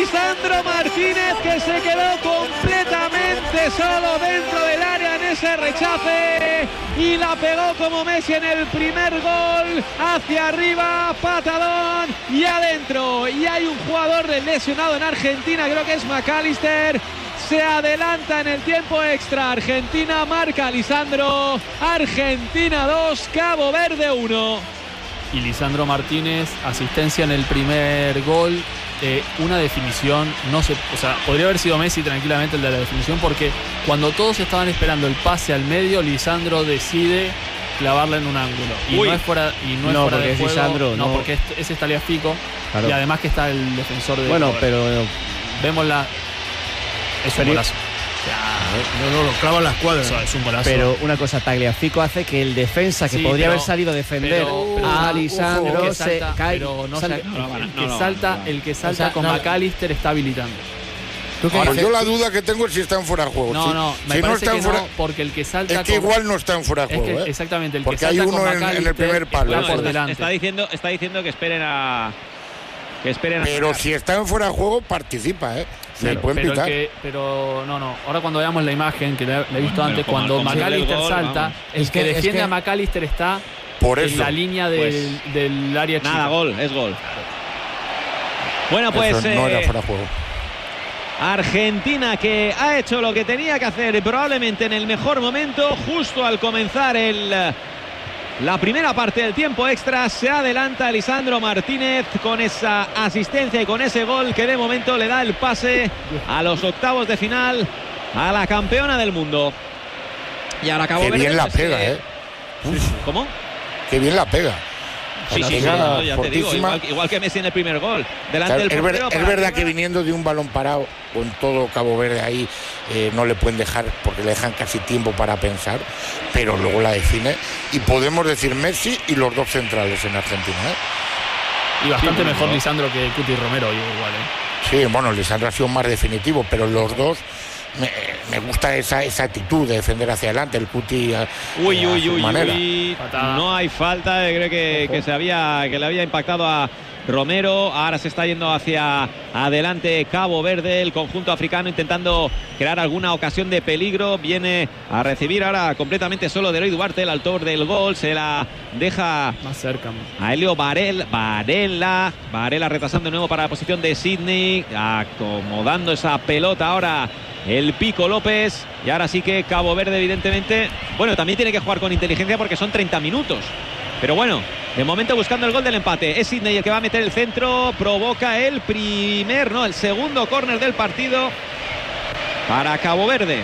Lisandro Martínez, que se quedó completamente solo dentro del área en ese rechace y la pegó como Messi en el primer gol, hacia arriba, patadón y adentro. Y hay un jugador lesionado en Argentina, creo que es McAllister. Se adelanta en el tiempo extra. Argentina marca Lisandro. Argentina 2, Cabo Verde 1. Y Lisandro Martínez, asistencia en el primer gol. Una definición, no sé, o sea, podría haber sido Messi tranquilamente el de la definición, porque cuando todos estaban esperando el pase al medio, Lisandro decide clavarla en un ángulo. Y no es fuera, fuera de juego. Lisandro, no, porque ese es Tagliafico. Claro. Y además que está el defensor de... Bueno, pero... Vemos la... Es un golazo. No, lo clava en la escuadra. Eso es un golazo. Pero una cosa, Tagliafico hace que el defensa que podría haber salido a defender a Lisandro se cae. El que salta con McAllister está habilitando. Ahora, yo la duda que tengo es si está en fuera de juego. Me parece que no, porque el que salta... Es que igual no está en fuera de juego. Exactamente, el porque que salta hay uno con en el primer palo. Por delante. Está diciendo que esperen a... Pero si está en fuera de juego, participa, Claro, pero no. Ahora cuando veamos la imagen, que la he visto antes, cuando McAllister salta, el que defiende a McAllister está en la línea del área chica. Nada, gol, es gol. Bueno, pues no era fuera de juego. Argentina, que ha hecho lo que tenía que hacer probablemente en el mejor momento, justo al comenzar la primera parte del tiempo extra. Se adelanta Lisandro Martínez con esa asistencia y con ese gol que de momento le da el pase a los octavos de final a la campeona del mundo. Y ahora Cabo Verde. Qué bien la pega, ¿Cómo? Qué bien la pega. Sí, ya te digo, igual que Messi en el primer gol. Delante del portero. Es verdad que viniendo de un balón parado, con todo Cabo Verde ahí, no le pueden dejar, porque le dejan casi tiempo para pensar, pero luego la define. Y podemos decir Messi y los dos centrales en Argentina. Y bastante mejor Lisandro que Cuti Romero, igual. Sí, bueno, Lisandro ha sido más definitivo, pero los dos... Me gusta esa actitud de defender hacia adelante. El Cuti uy. No hay falta, creo que le había impactado a Romero. Ahora se está yendo hacia adelante Cabo Verde, el conjunto africano, intentando crear alguna ocasión de peligro. Viene a recibir ahora completamente solo de Eloy Duarte, el autor del gol. Se la deja más cerca a Elio Varela retrasando de nuevo para la posición de Sidney, acomodando esa pelota ahora el Pico López. Y ahora sí que Cabo Verde, evidentemente, bueno, también tiene que jugar con inteligencia porque son 30 minutos. Pero bueno, de momento buscando el gol del empate. Es Sidney el que va a meter el centro. Provoca el segundo córner del partido para Cabo Verde.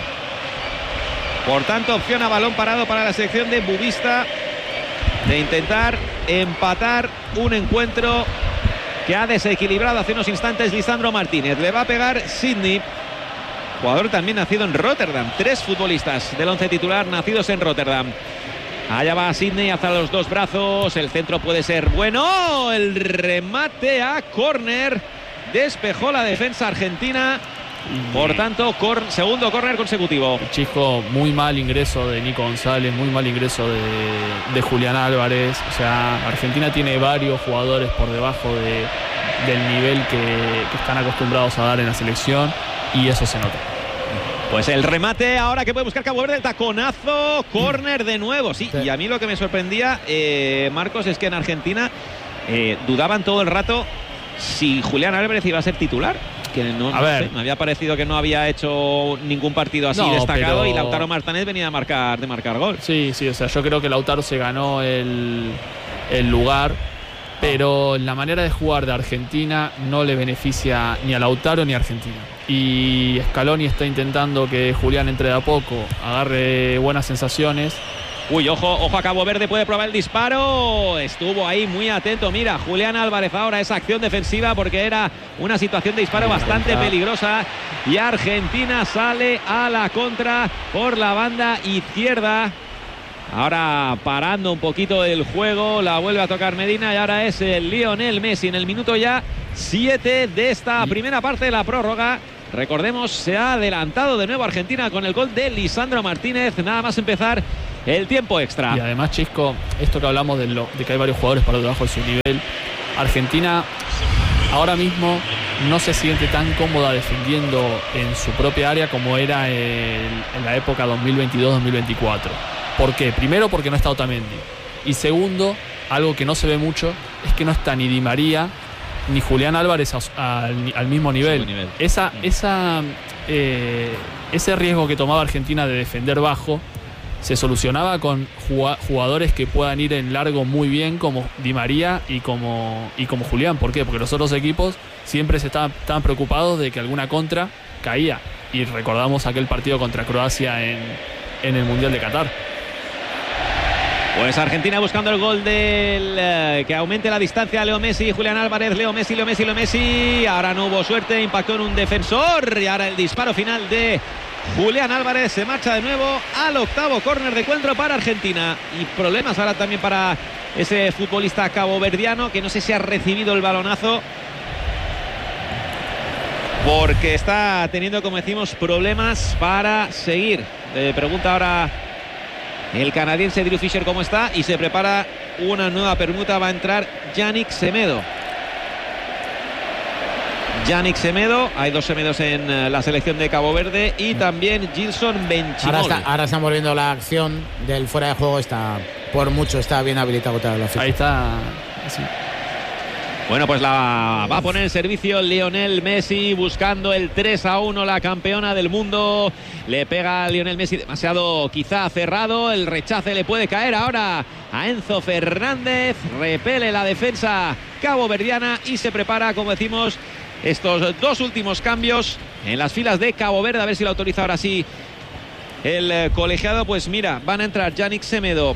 Por tanto, opción a balón parado para la selección de Bubista de intentar empatar un encuentro que ha desequilibrado hace unos instantes Lisandro Martínez. Le va a pegar Sidney, jugador también nacido en Rotterdam. 3 futbolistas del 11 titular nacidos en Rotterdam. Allá va Sidney hacia los dos brazos. El centro puede ser bueno. El remate a córner. Despejó la defensa argentina. Por tanto, segundo córner consecutivo. Chisco, muy mal ingreso de Nico González, muy mal ingreso de Julián Álvarez. O sea, Argentina tiene varios jugadores por debajo del nivel que están acostumbrados a dar en la selección, y eso se nota. Pues el remate ahora que puede buscar Cabo Verde, el taconazo, córner de nuevo. Sí, y a mí lo que me sorprendía, Marcos, es que en Argentina dudaban todo el rato si Julián Álvarez iba a ser titular. Que no sé, me había parecido que no había hecho ningún partido así destacado, y Lautaro Martínez venía de marcar gol. Sí, o sea, yo creo que Lautaro se ganó el lugar, pero la manera de jugar de Argentina no le beneficia ni a Lautaro ni a Argentina. Y Scaloni está intentando que Julián entre de a poco, agarre buenas sensaciones. Uy, ojo a Cabo Verde, puede probar el disparo. Estuvo ahí muy atento. Mira, Julián Álvarez ahora esa acción defensiva, porque era una situación de disparo bastante peligrosa. Y Argentina sale a la contra por la banda izquierda. Ahora parando un poquito el juego, la vuelve a tocar Medina, y ahora es el Lionel Messi en el minuto ya 7 de esta primera parte de la prórroga. Recordemos, se ha adelantado de nuevo Argentina con el gol de Lisandro Martínez, nada más empezar el tiempo extra. Y además, Chisco, esto que hablamos de que hay varios jugadores para debajo de su nivel, Argentina ahora mismo no se siente tan cómoda defendiendo en su propia área como era en la época 2022-2024. ¿Por qué? Primero, porque no está Otamendi. Y segundo, algo que no se ve mucho, es que no está ni Di María ni Julián Álvarez al mismo nivel. Ese riesgo que tomaba Argentina de defender bajo se solucionaba con jugadores que puedan ir en largo muy bien, como Di María y como Julián. ¿Por qué? Porque los otros equipos siempre estaban preocupados de que alguna contra caía. Y recordamos aquel partido contra Croacia en el Mundial de Qatar. Pues Argentina buscando el gol del que aumente la distancia. Leo Messi, Julián Álvarez, Leo Messi. Ahora no hubo suerte, impactó en un defensor. Y ahora el disparo final de Julián Álvarez. Se marcha de nuevo al octavo córner de encuentro para Argentina. Y problemas ahora también para ese futbolista caboverdiano, que no sé si ha recibido el balonazo, porque está teniendo, como decimos, problemas para seguir. Pregunta ahora el canadiense Drew Fisher cómo está, y se prepara una nueva permuta. Va a entrar Yannick Semedo. Hay dos Semedos en la selección de Cabo Verde, y también Gilson Benchimol. Ahora estamos viendo la acción del fuera de juego. Está bien habilitado para la FIFA. Ahí está. Sí. Bueno, pues la va a poner en servicio Lionel Messi, buscando el 3-1, la campeona del mundo. Le pega a Lionel Messi demasiado quizá cerrado. El rechace le puede caer ahora a Enzo Fernández. Repele la defensa caboverdiana y se prepara, como decimos, estos dos últimos cambios en las filas de Cabo Verde. A ver si lo autoriza ahora sí el colegiado. Pues mira, van a entrar Yannick Semedo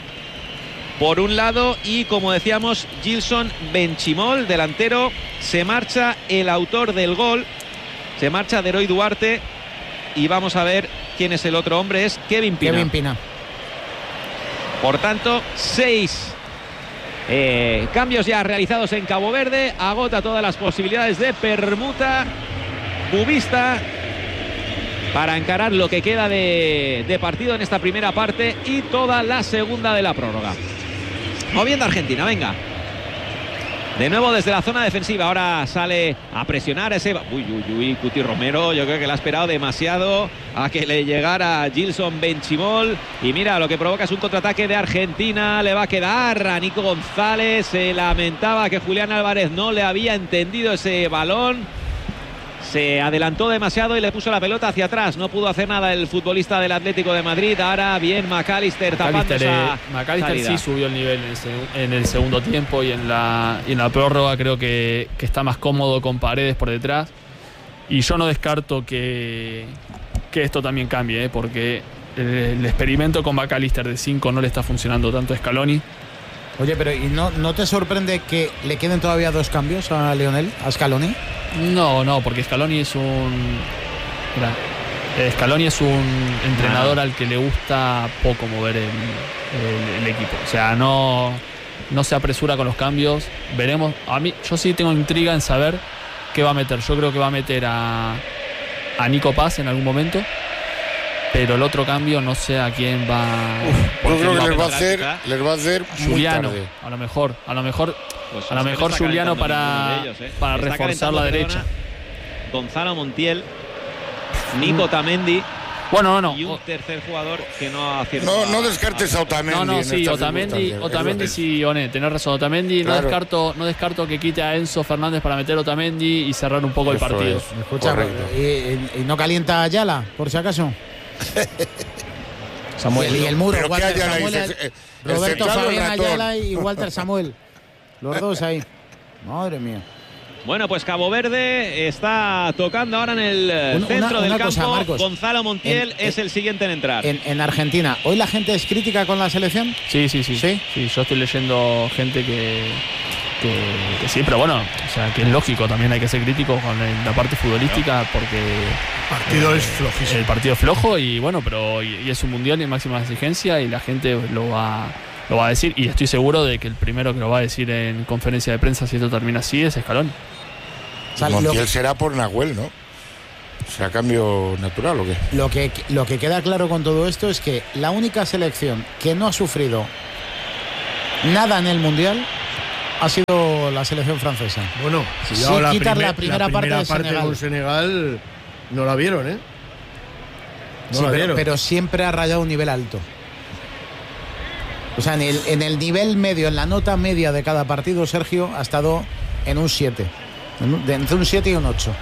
por un lado y, como decíamos, Gilson Benchimol, delantero. Se marcha el autor del gol, se marcha Deroy Duarte, y vamos a ver quién es el otro hombre. Es Kevin Pina. Por tanto, 6 cambios ya realizados en Cabo Verde. Agota todas las posibilidades de permuta cubista para encarar lo que queda de partido en esta primera parte y toda la segunda de la prórroga. Moviendo Argentina, venga. De nuevo desde la zona defensiva. Ahora sale a presionar ese... Cuti Romero, yo creo que le ha esperado demasiado a que le llegara Gilson Benchimol. Y mira, lo que provoca es un contraataque de Argentina. Le va a quedar a Nico González. Se lamentaba que Julián Álvarez no le había entendido ese balón. Se adelantó demasiado y le puso la pelota hacia atrás. No pudo hacer nada el futbolista del Atlético de Madrid. Ahora bien McAllister tapando esa salida. Sí subió el nivel en el segundo tiempo, y en la prórroga creo que está más cómodo con Paredes por detrás. Y yo no descarto que esto también cambie, porque el experimento con McAllister de 5 no le está funcionando tanto a Scaloni. Oye, pero ¿y no te sorprende que le queden todavía 2 cambios a Scaloni? No, porque Scaloni es un entrenador al que le gusta poco mover el equipo. O sea, no se apresura con los cambios. Veremos. Yo sí tengo intriga en saber qué va a meter. Yo creo que va a meter a Nico Paz en algún momento, pero el otro cambio no sé a quién va. Yo creo que les va a hacer Juliano, muy tarde. a lo mejor Juliano para reforzar la derecha. Gonzalo Montiel, Nico Otamendi. Bueno, y un tercer jugador que no acierta. No descartes a Otamendi. Sí, Otamendi sí, Oné, tenés razón, Otamendi. Claro. No descarto que quite a Enzo Fernández para meter a Otamendi y cerrar un poco el partido. Escucha, ¿y no calienta a Ayala, por si acaso? Samuel y el muro, Walter Samuel, Roberto Fabián Ayala y Walter Samuel, los dos ahí. Madre mía. Bueno, pues Cabo Verde está tocando ahora en el centro del campo. Cosa, Marcos, Gonzalo Montiel es el siguiente en entrar. En Argentina, ¿hoy la gente es crítica con la selección? Sí, yo estoy leyendo gente que sí, pero bueno, o sea, que es lógico, también hay que ser crítico con la parte futbolística, porque el partido es flojísimo. El partido es flojo y bueno, pero y es un mundial de máxima exigencia y la gente lo va a decir, y estoy seguro de que el primero que lo va a decir en conferencia de prensa, si esto termina así, es Scaloni. Montiel será por Nahuel, ¿no? ¿Será cambio natural o qué? Lo que queda claro con todo esto es que la única selección que no ha sufrido nada en el mundial ha sido la selección francesa. Bueno, si quitar la primera parte de Senegal. Con Senegal no la vieron, ¿eh? No la vieron. Pero siempre ha rayado un nivel alto. O sea, en el nivel medio, en la nota media de cada partido, Sergio ha estado en un 7. Entre un 7 y un 8.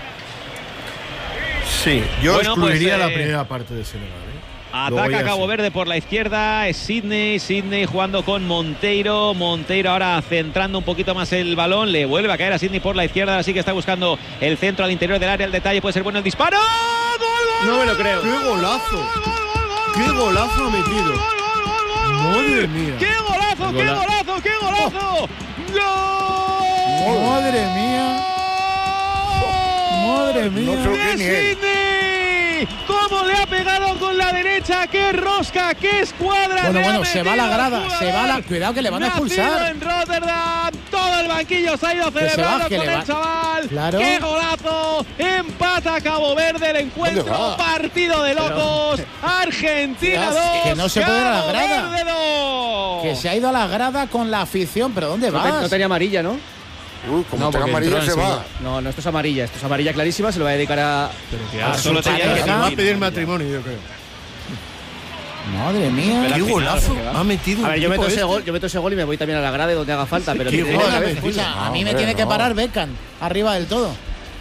Sí, yo excluiría la primera parte de Senegal. Ataca Cabo Verde por la izquierda, es Sidney jugando con Monteiro ahora centrando un poquito más el balón, le vuelve a caer a Sidney por la izquierda, así que está buscando el centro al interior del área, el detalle puede ser bueno el disparo. ¡Gol! No me lo creo. ¡Qué golazo! ¡Qué golazo ha metido! ¡Madre mía! ¡Qué golazo! ¡Qué golazo! ¡Qué golazo! ¡Gol! ¡Madre mía! ¡Madre mía! No Sidney. ¿Cómo le ha pegado con la derecha? ¡Qué rosca! ¡Qué escuadra! Bueno, se va a la grada. Cuidado que le van a expulsar. En Rotterdam, todo el banquillo se ha ido celebrando con el chaval. Claro. ¡Qué golazo! Empata Cabo Verde el encuentro. Partido de locos. Argentina 2. Que no se puede ir a la grada. Verde 2. Que se ha ido a la grada con la afición. ¿Pero dónde vas? No tenía amarilla, ¿no? Como tenga amarilla se va. No, esto es amarilla. Esto es amarilla clarísima. Se lo va a dedicar a. Pero que solo tenía que va a pedir matrimonio, yo creo. Madre mía. Qué golazo ha metido. A ver, yo meto ese gol y me voy también a la grada donde haga falta. Pero a mí me tiene que parar Beckham arriba del todo.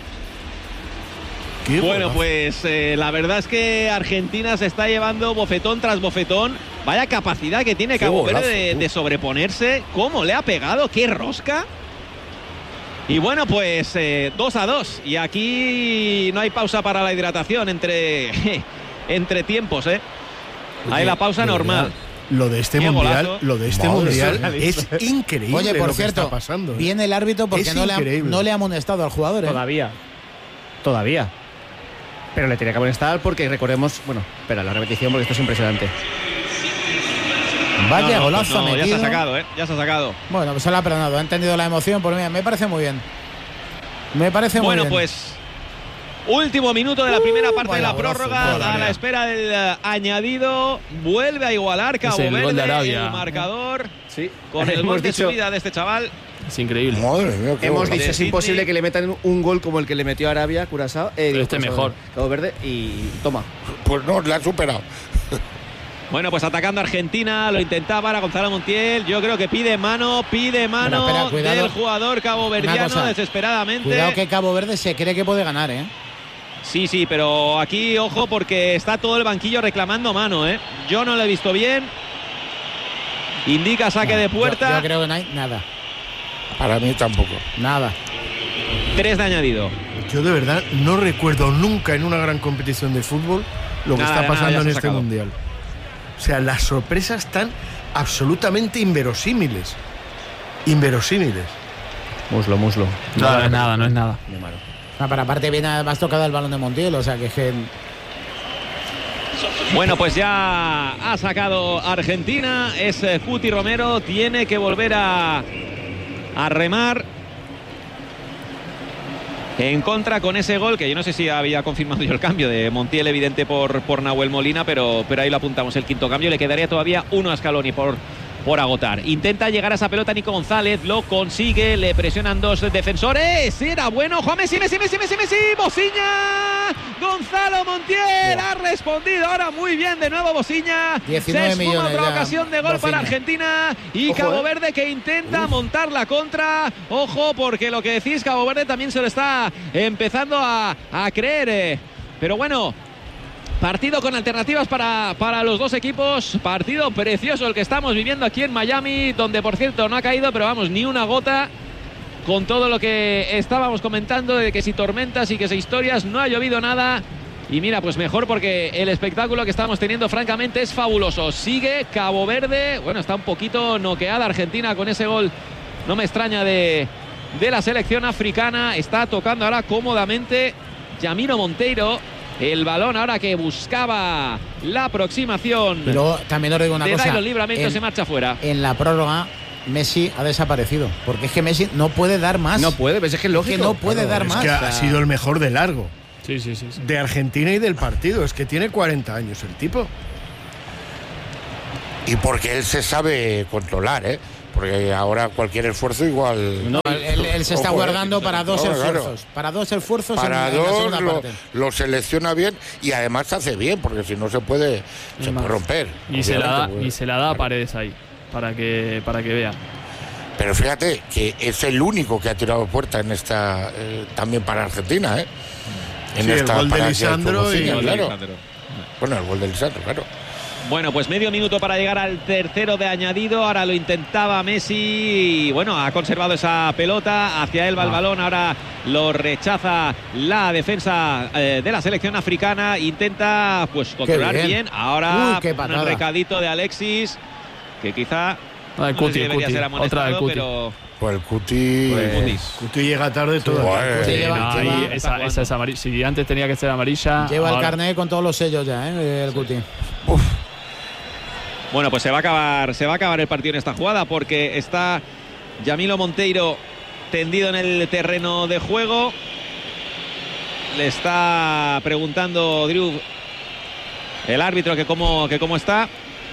Bueno, pues la verdad es que Argentina se está llevando bofetón tras bofetón. Vaya capacidad que tiene Cabo Verde de sobreponerse. ¿Cómo le ha pegado? ¡Qué rosca! Y bueno, pues 2-2. Y aquí no hay pausa para la hidratación entre tiempos, ¿eh? Hay la pausa normal. Lo de este mundial es increíble. Oye, por cierto, está pasando, viene el árbitro porque no le ha amonestado al jugador. Todavía. Pero le tiene que amonestar porque recordemos, espera la repetición porque esto es impresionante. Vaya golazo ha metido. Ya se ha sacado, ya se ha sacado. Bueno, pues se lo ha perdonado, ha entendido la emoción, por mí me parece muy bien. Me parece muy bien. Bueno, pues último minuto de la primera parte de la prórroga, a la espera del añadido, vuelve a igualar Cabo Verde el marcador. Sí. Con el gol de su vida de este chaval. Es increíble. Madre mía, hemos dicho es imposible que le metan un gol como el que le metió a Arabia, Curazao, mejor. Cabo Verde y toma. Pues no, le ha superado. Bueno, pues atacando Argentina, lo intentaba ahora Gonzalo Montiel. Yo creo que pide mano del jugador caboverdiano desesperadamente. Cuidado que Cabo Verde se cree que puede ganar, ¿eh? Sí, pero aquí, ojo, porque está todo el banquillo reclamando mano, ¿eh? Yo no lo he visto bien. Indica saque de puerta. Yo creo que no hay nada. Para mí tampoco. Nada. 3 de añadido. Yo de verdad no recuerdo nunca en una gran competición de fútbol lo que está pasando en este mundial. O sea, las sorpresas están absolutamente inverosímiles. Muslo. No es nada. Pero aparte viene además tocado el balón de Montiel, o sea que Bueno, pues ya ha sacado Argentina, es Cuti Romero, tiene que volver a remar en contra con ese gol, que yo no sé si había confirmado yo el cambio de Montiel, evidente por Nahuel Molina, pero ahí lo apuntamos, el quinto cambio, le quedaría todavía uno a Scaloni por agotar. Intenta llegar a esa pelota Nico González, lo consigue, le presionan 2 defensores, era bueno, Juan Messi, Bociña, Gonzalo Montiel ha respondido ahora muy bien de nuevo Bociña, 19 se esfuma otra ocasión de gol para Argentina y Cabo Verde que intenta montar la contra, ojo porque lo que decís, Cabo Verde también se lo está empezando a creer, pero bueno, partido con alternativas para los dos equipos. Partido precioso el que estamos viviendo aquí en Miami, donde por cierto no ha caído, pero vamos, ni una gota. Con todo lo que estábamos comentando de que si tormentas y que si historias, no ha llovido nada. Y mira, pues mejor porque el espectáculo que estamos teniendo francamente es fabuloso. Sigue Cabo Verde. Bueno, está un poquito noqueada Argentina con ese gol. No me extraña de la selección africana. Está tocando ahora cómodamente Yamiro Monteiro. El balón ahora que buscaba la aproximación. Pero también os digo una cosa. Los libramentos se marcha fuera. En la prórroga Messi ha desaparecido. Porque es que Messi no puede dar más. No puede, pero es que es lógico. Es que no puede dar más. Es que ha sido el mejor de largo. Sí. De Argentina y del partido. Es que tiene 40 años el tipo. Y porque él se sabe controlar, ¿eh? Porque ahora cualquier esfuerzo igual. No, Él se está guardando para dos esfuerzos. Para dos esfuerzos para en la segunda parte. Lo selecciona bien y además hace bien, porque si no se puede romper. Y se la da a Paredes ahí, para que vea. Pero fíjate que es el único que ha tirado puerta en esta también para Argentina, ¿eh? En esta el gol de Lisandro Bueno, el gol de Lisandro, claro. Bueno, pues medio minuto para llegar al tercero de añadido. Ahora lo intentaba Messi y bueno, ha conservado esa pelota. Hacia él va el balón. Ahora lo rechaza la defensa de la selección africana. Intenta pues controlar bien. Ahora un recadito de Alexis, que quizá el Cuti, debería ser amonestado, otra del Cuti. Pero pues el Cuti, Cuti llega tarde todo. Esa es amarilla. Si antes tenía que ser amarilla. Lleva el carnet con todos los sellos ya, el Cuti. Bueno, pues se va a acabar el partido en esta jugada, porque está Yamilo Monteiro tendido en el terreno de juego. Le está preguntando Drew, el árbitro, que cómo está.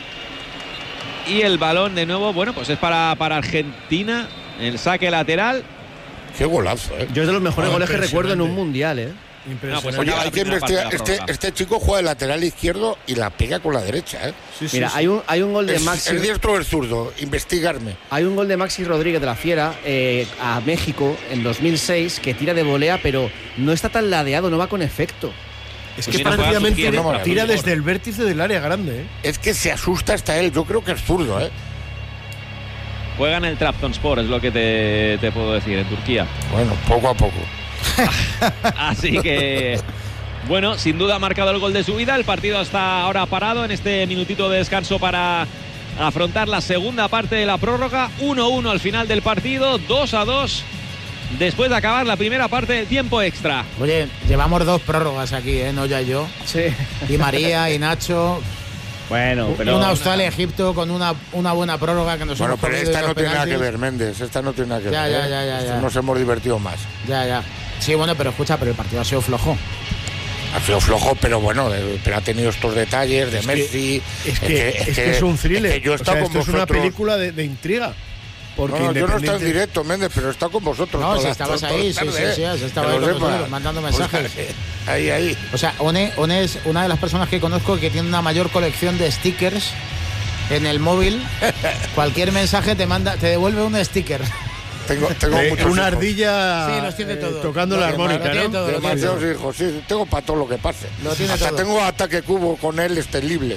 Y el balón de nuevo, bueno, pues es para Argentina. El saque lateral. Qué golazo, Yo es de los mejores goles que recuerdo en un mundial, Impresionante. Oye, hay que investigar. Este chico juega de lateral izquierdo y la pega con la derecha, Mira, hay un gol de Maxi. ¿El diestro o el zurdo? Investigarme. Hay un gol de Maxi Rodríguez de la Fiera a México en 2006 que tira de volea, pero no está tan ladeado, no va con efecto. Es que prácticamente tira desde el vértice del área grande. Es que se asusta hasta él. Yo creo que es zurdo, Juega en el Trabzonspor, es lo que te puedo decir, en Turquía. Bueno, poco a poco. Así que, bueno, sin duda ha marcado el gol de su vida. El partido está ahora parado en este minutito de descanso para afrontar la segunda parte de la prórroga. 1-1 al final del partido, 2-2 después de acabar la primera parte del tiempo extra. Oye, llevamos 2 prórrogas aquí, no ya yo. Sí. Y María y Nacho. Bueno, pero una Australia-Egipto con una buena prórroga que nos hemos pero esta no tiene nada que ver, Méndez. Esta no tiene nada que ver. Ya. Nos hemos divertido más. Ya. Sí, bueno, pero escucha, pero el partido ha sido flojo. Ha sido flojo, pero bueno, pero ha tenido estos detalles de Messi. Es que es un thriller. Es que yo he estado con vosotros. Es una película de intriga. Porque yo no estoy en directo, Méndez, pero he estado con vosotros. No, si estabas ahí, sí, estaba ahí con nosotros, mandando mensajes. Ahí. O sea, One es una de las personas que conozco que tiene una mayor colección de stickers en el móvil. Cualquier mensaje te devuelve un sticker. Tengo una ardilla los tiene todos. Tocando la armónica, ¿no? Demasiados hijos, sí, tengo para todo lo que pase. Hasta tengo ataque cubo con él extendible.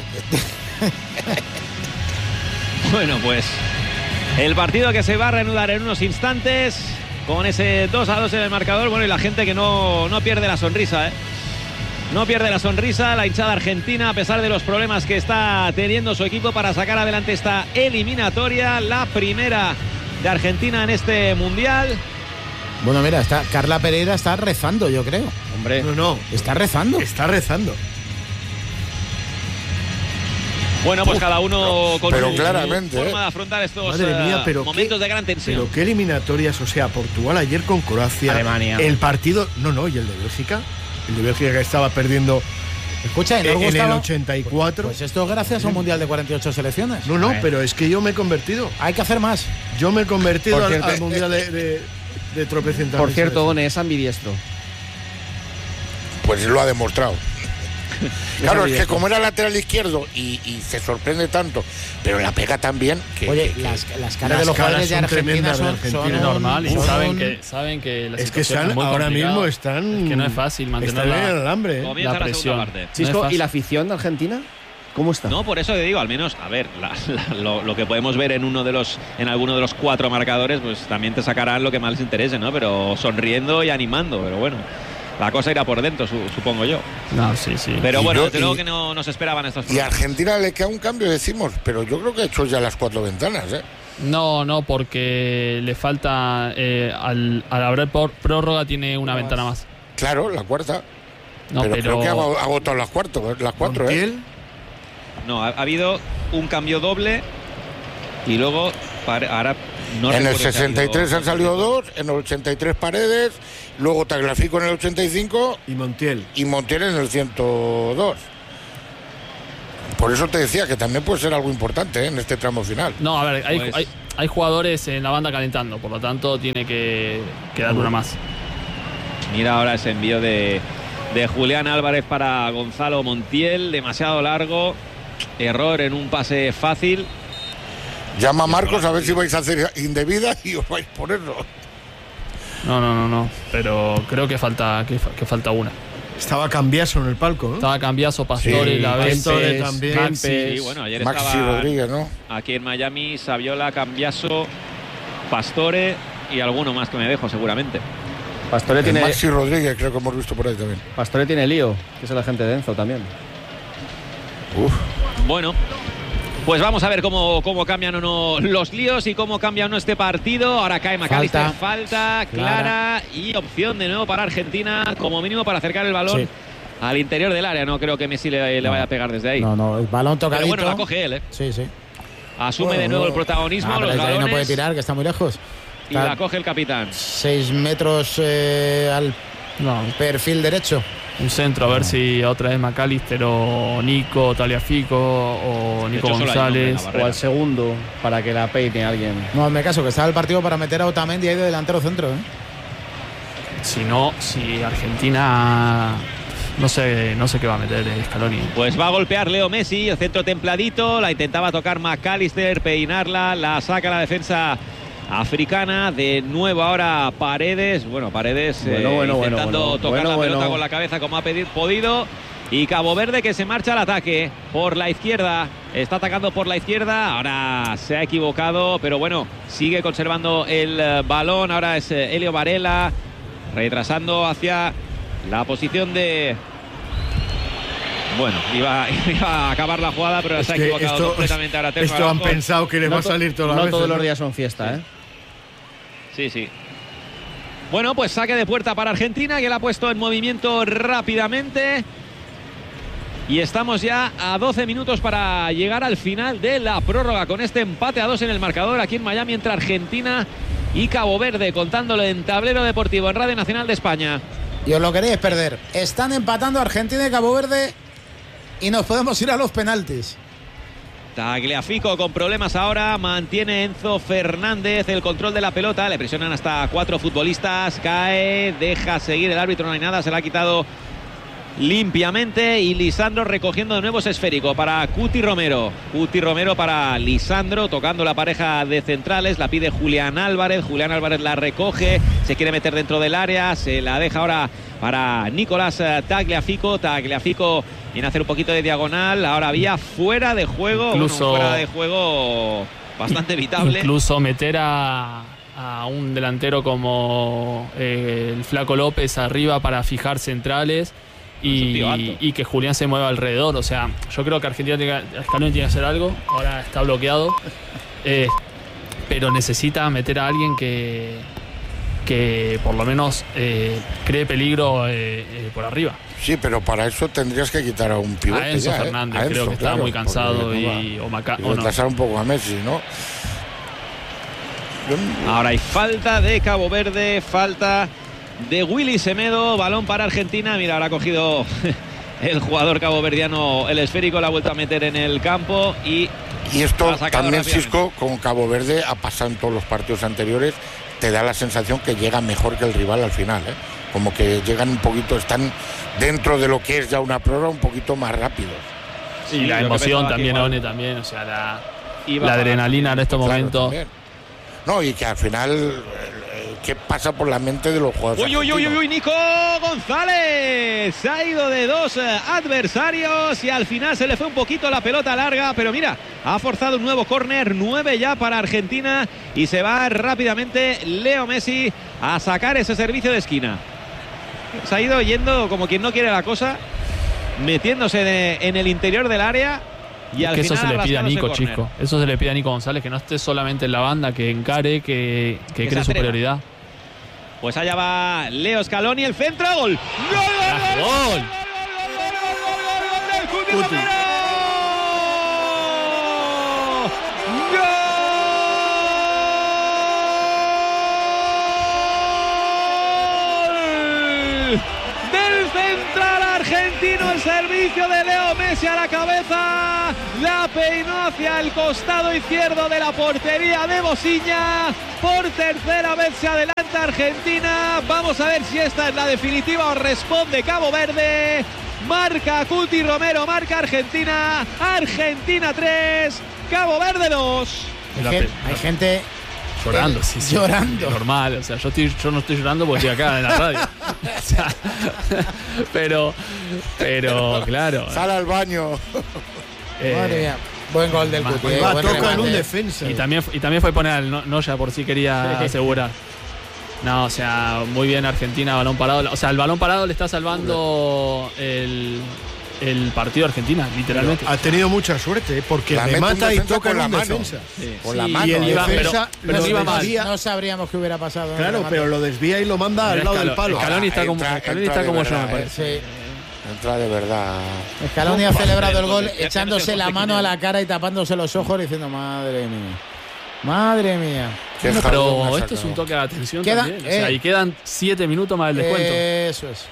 Bueno, pues el partido que se va a reanudar en unos instantes con ese 2-2 en el marcador. Bueno, y la gente que no pierde la sonrisa, No pierde la sonrisa la hinchada argentina, a pesar de los problemas que está teniendo su equipo para sacar adelante esta eliminatoria, la primera de Argentina en este mundial. Bueno, mira, Carla Pereira está rezando, yo creo. Hombre, no. Está rezando. Bueno, pues cada uno con su forma de afrontar estos momentos de gran tensión. Pero qué eliminatorias, o sea, Portugal ayer con Croacia, Alemania. El partido, y el de Bélgica. El de Bélgica que estaba perdiendo. Escucha, en el 84. Pues esto es gracias a un mundial de 48 selecciones. No, pero es que yo me he convertido. Hay que hacer más. Yo me he convertido al mundial de tropecientas. Por cierto, One es ambidiestro. Pues lo ha demostrado. Claro, es que como era lateral izquierdo y se sorprende tanto, pero la pega tan bien que. Oye, las caras de los jugadores de Argentina son normal, y saben que es que ahora mismo están. Es que no es fácil mantener el alambre. La presión. Chisco, ¿y la afición de Argentina? ¿Cómo está? No, por eso te digo, al menos, a ver, lo que podemos ver en alguno de los 4 marcadores, pues también te sacarán lo que más les interese, ¿no? Pero sonriendo y animando, pero bueno. La cosa irá por dentro, supongo yo. No, sí. Pero bueno, desde luego que no nos esperaban estos problemas. Y a Argentina le queda un cambio, decimos, pero yo creo que ha hecho ya las 4 ventanas, No, porque le falta, al haber prórroga tiene una ventana más. Claro, la cuarta. No, pero creo que ha agotado las 4, No, ha habido un cambio doble y luego ahora no. En el 63 han salido 2, en el 83 Paredes, luego Tagliafico en el 85 y Montiel en el 102. Por eso te decía que también puede ser algo importante en este tramo final. No, a ver, hay jugadores en la banda calentando, por lo tanto tiene que dar una más. Mira ahora ese envío de Julián Álvarez para Gonzalo Montiel, demasiado largo, error en un pase fácil. Llama a Marcos a ver si vais a hacer indebida y os vais por eso. No, pero creo que falta una. Estaba Cambiaso en el palco, ¿no? Estaba Cambiaso, Pastore, Sí, Pastore también. Maxi. Sí, bueno, ayer Maxi estaba Rodríguez, ¿no? aquí en Miami, Saviola, Cambiaso, Pastore y alguno más que me dejo seguramente. Pastore tiene, Maxi Rodríguez creo que hemos visto por ahí también. Pastore tiene lío, que es el agente de Enzo también. Bueno, pues vamos a ver cómo cambian o no los líos y cómo cambia o no este partido. Ahora cae McAllister, falta clara y opción de nuevo para Argentina, como mínimo para acercar el balón al interior del área. No creo que Messi le vaya a pegar desde ahí. No, el balón tocadito. Pero bueno, la coge él, ¿eh? Sí. Asume de nuevo el protagonismo, los desde ahí balones, no puede tirar, que está muy lejos. y la coge el capitán. 6 metros al perfil derecho. Un centro, a ver si otra vez McAllister o Nico, Tagliafico o Nico González. O al segundo, para que la peine alguien. No, me caso, que está el partido para meter a Otamendi ahí de delantero centro, ¿eh? Si Argentina... No sé qué va a meter Scaloni. Pues va a golpear Leo Messi, el centro templadito, la intentaba tocar McAllister, peinarla, la saca la defensa africana. De nuevo ahora Paredes. Bueno, Paredes intentando tocar la pelota con la cabeza como ha podido. Y Cabo Verde que se marcha al ataque por la izquierda. Está atacando por la izquierda. Ahora se ha equivocado, pero bueno, sigue conservando el balón. Ahora es Elio Varela retrasando hacia la posición de... Bueno, iba a acabar la jugada, pero se ha equivocado completamente. Ahora esto han pensado que les va a salir toda la vez. No todos los días son fiesta, ¿eh? Sí. Bueno, pues saque de puerta para Argentina, que la ha puesto en movimiento rápidamente. Y estamos ya a 12 minutos para llegar al final de la prórroga, con este empate a 2 en el marcador aquí en Miami entre Argentina y Cabo Verde, contándolo en Tablero Deportivo en Radio Nacional de España. Y os lo queréis perder. Están empatando Argentina y Cabo Verde y nos podemos ir a los penaltis. Tagliafico con problemas ahora, mantiene Enzo Fernández el control de la pelota, le presionan hasta 4 futbolistas, cae, deja seguir el árbitro, no hay nada, se la ha quitado limpiamente. Y Lisandro recogiendo de nuevo ese esférico para Cuti Romero para Lisandro, tocando la pareja de centrales, la pide Julián Álvarez la recoge, se quiere meter dentro del área, se la deja ahora para Nicolás Tagliafico viene a hacer un poquito de diagonal, ahora había fuera de juego, bastante evitable. Incluso meter a un delantero como el Flaco López arriba para fijar centrales y que Julián se mueva alrededor. O sea, yo creo que Argentina tiene que hacer algo. Ahora está bloqueado, pero necesita meter a alguien que por lo menos cree peligro por arriba. Sí, pero para eso tendrías que quitar a un pivote. A Enzo Fernández, creo que estaba muy cansado y retrasar un poco a Messi, ¿no? Ahora hay falta de Cabo Verde, falta de Willy Semedo, balón para Argentina. Mira, ahora ha cogido el jugador caboverdiano el esférico, la ha vuelto a meter en el campo y esto también, Xisco, con Cabo Verde ha pasado en todos los partidos anteriores, te da la sensación que llega mejor que el rival al final, ¿eh? Como que llegan un poquito, están dentro de lo que es ya una prórroga un poquito más rápidos. Sí, la emoción también, One, también, o sea, la adrenalina en estos momentos. No, y que al final, ¿qué pasa por la mente de los jugadores? Uy, Nico González se ha ido de 2 adversarios y al final se le fue un poquito la pelota larga, pero mira, ha forzado un nuevo córner, 9 ya para Argentina, y se va rápidamente Leo Messi a sacar ese servicio de esquina. Se ha ido yendo como quien no quiere la cosa, metiéndose en el interior del área. Y al eso final se le pide a Nico, Chisco. Eso se le pide a Nico González, que no esté solamente en la banda, que encare, que cree superioridad. Pues allá va Leo Scaloni, el centro, gol. ¡Gol! ¡Del Cuti Romero! ¡Gol! Del central argentino, el servicio de Leo Messi a la cabeza, la peinó hacia el costado izquierdo de la portería de Bosiña. Por tercera vez se adelanta Argentina. Vamos a ver si esta es la definitiva o responde Cabo Verde. Marca Cuti Romero, marca Argentina. Argentina 3, Cabo Verde 2. Hay gente llorando, sí. Llorando. Normal, o sea, yo no estoy llorando porque estoy acá en la radio. O sea, pero claro. Sale al baño. Madre mía. Buen gol del Cuti. Toca en un defensa. Y también fue poner al Noya por si quería asegurar. No, o sea, muy bien Argentina, balón parado. O sea, el balón parado le está salvando el partido a Argentina, literalmente. Ha tenido mucha suerte, porque remata y toca en la defensa. Sí. Con la mano. Y el defensa pero no iba mal. No sabríamos qué hubiera pasado. Claro, pero lo desvía y lo manda al lado del palo. Scaloni está como yo, me parece. Sí. Entra de verdad. Scaloni ha celebrado el gol echándose la mano a la cara y tapándose los ojos diciendo madre mía. Madre mía. Bueno, pero esto es un toque de atención también. O sea, y quedan 7 minutos más del descuento. Eso es.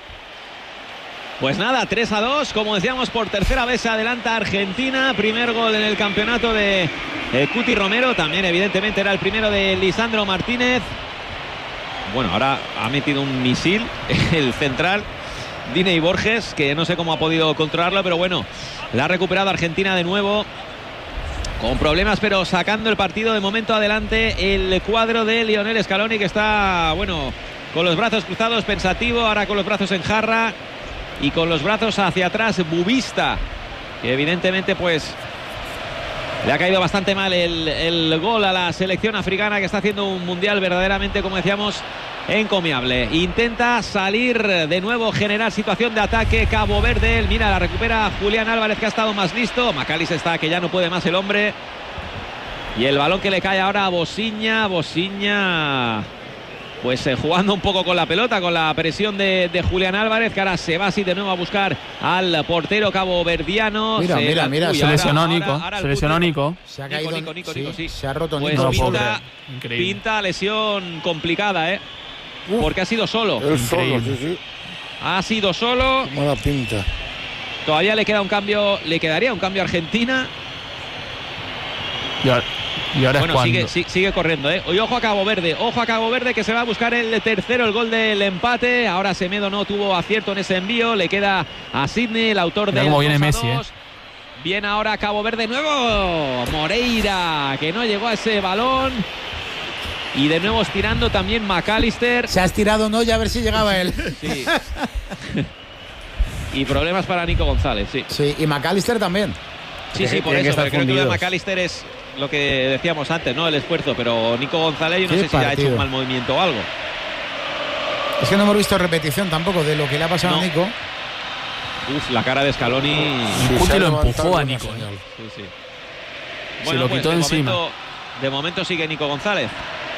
Pues nada, 3-2, como decíamos, por tercera vez se adelanta Argentina. Primer gol en el campeonato de Cuti Romero. También evidentemente era el primero de Lisandro Martínez. Bueno, ahora ha metido un misil el central Diney Borges, que no sé cómo ha podido controlarlo, pero bueno, la ha recuperado Argentina de nuevo. Con problemas, pero sacando el partido de momento adelante el cuadro de Lionel Scaloni, que está, bueno, con los brazos cruzados, pensativo, ahora con los brazos en jarra y con los brazos hacia atrás, Bubista, que evidentemente pues le ha caído bastante mal el gol a la selección africana, que está haciendo un mundial verdaderamente, como decíamos, encomiable. Intenta salir de nuevo, generar situación de ataque Cabo Verde. Mira, la recupera Julián Álvarez, que ha estado más listo. McAllister está que ya no puede más el hombre. Y el balón que le cae ahora a Bosiña. Bosiña pues jugando un poco con la pelota, con la presión de Julián Álvarez, que ahora se va así de nuevo a buscar al portero caboverdiano. Mira. Se lesionó Nico. Ahora se lesionó Nico. Se ha caído. Nico, sí. Se ha roto pues Nico. pinta lesión complicada, porque ha sido solo. Sí. Ha sido solo. Mala pinta. Todavía le quedaría un cambio a Argentina. Y ahora bueno, es sigue corriendo, Hoy ojo a Cabo Verde, que se va a buscar el tercero, el gol del empate. Ahora Semedo no tuvo acierto en ese envío, le queda a Sidney, el autor de cómo viene Messi, Viene ahora Cabo Verde nuevo, Moreira, que no llegó a ese balón. Y de nuevo estirando también McAllister. Se ha estirado, no, ya a ver si llegaba él. Sí. Y problemas para Nico González, sí. Sí, y McAllister también. Sí, por eso, pero creo que lo de McAllister es lo que decíamos antes, ¿no? El esfuerzo, pero Nico González, yo no sé si ha hecho un mal movimiento o algo. Es que no hemos visto repetición tampoco de lo que le ha pasado a Nico. La cara de Scaloni. Cuti lo empujó a Nico. Sí. Bueno, se lo quitó encima. De momento sigue Nico González.